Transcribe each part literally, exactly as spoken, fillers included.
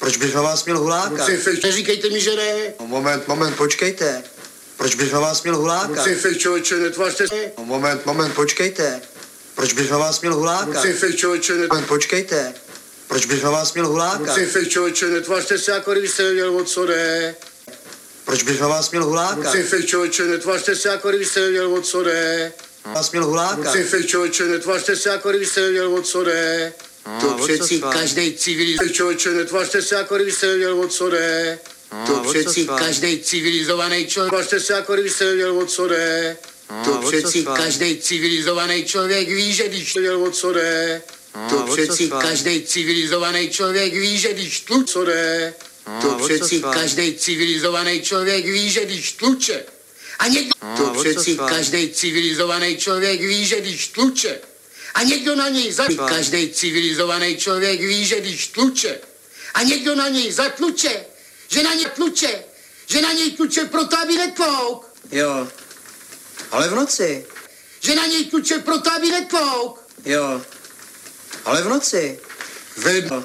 Proč bych na vás měl hulákat? Neříkejte mi, že ne. No, moment, moment, počkejte. Proč bych na vás měl hulákat? Fej, člověče, netvářte se. No, moment, moment, počkejte. Proč bych na vás měl hulákat? Fej, člověče, netvářte se. Moment, počkejte. Proč bych na vás měl hulákat? Fej, člověče, netvářte se, jako kdybyste neměl o co jde. Proč bych na vás měl hulákat? Fej, člověče, netvářte se, jako kdybyste neměl o co jde. Vás měl hulákat? Fej, člověče, netvářte se, jako kdybyste neměl o co jde. No, to přeci každej civilizovaný člověče, netvářte se, jako kdybyste neměl o co jde. No, to přeci každej civilizovaný člověk, tvářte se, jako kdybyste neměl o co jde. No, to přeci každej civilizovaný člověk ví, že když neměl o co jde. No, to přeci každej civilizovaný člověk ví, že když tlu co jde. No, to přeci každej civilizovaný člověk ví, že když tluče. A někdo, No, to přeci každej civilizovaný člověk ví, že když tluče. A někdo na něj zatluče. Každej civilizovaný člověk ví, že když tluče. A někdo na něj zatluče, že na něj tluče, že na něj tluče proto, aby netlouk. Jo, ale v noci. Že na něj tluče proto, aby netlouk. Jo, ale v noci. Ve dne.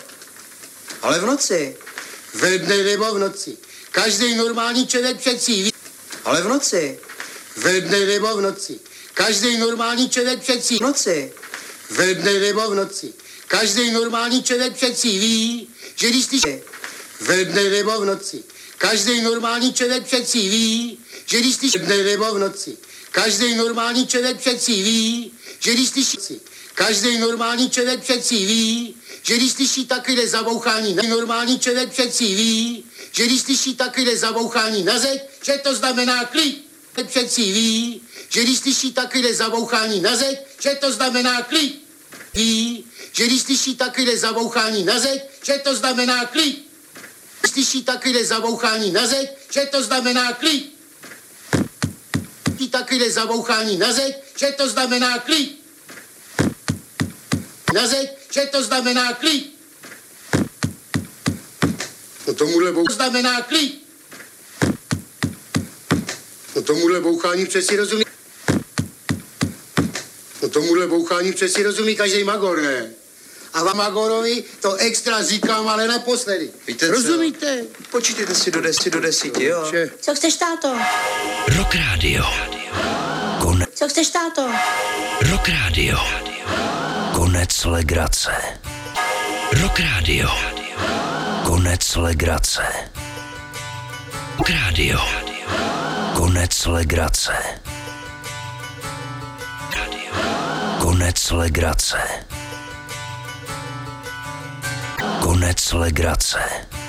Ale v noci. Ve dne nebo v noci. Každý normální člověk přeci ví. Ale v noci. Ve dne nebo v noci. Každý normální člověk přeci V noci. Ve dne nebo v noci. Každý normální člověk přeci ví, že když ty... Ve dne nebo v noci. Každý normální člověk přeci ví, že když ty... Ve dne nebo v noci. Každý normální člověk přeci ví, že když ty... Každý normální člověk přeci ví, že když slyší takové zabouchání, normální člověk přeci ví, že když slyší takové zabouchání na zeď, že to znamená klid. Přeci ví, že když slyší takové zabouchání na zeď, že to znamená klid. Ví, že když slyší takové zabouchání na zeď, že to znamená klid. Slyší takové zabouchání na zeď, že to znamená klid. Slyší takové zabouchání na zeď, že to znamená klid. Na zeď, že to znamená klid. No tomuhle bou... To znamená klid. No tomuhle bouchání přeci rozumí. No tomuhle bouchání přeci rozumí každý magor, ne? A vám magorovi to extra říkám, ale naposledy. Víte rozumíte? Co? Počítejte si do deseti, do desíti, jo? Vše. Co chceš, táto? Rock Radio. Konec. Co chceš, táto? Rock Radio. Konec legrace. Rock Radio. Konec legrace. Rock Radio. Konec legrace. Konec legrace. Konec legrace.